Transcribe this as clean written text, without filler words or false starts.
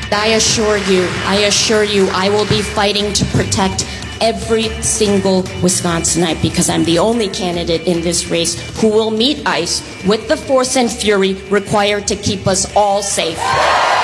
I assure you, I will be fighting to protect every single Wisconsinite because I'm the only candidate in this race who will meet ICE with the force and fury required to keep us all safe.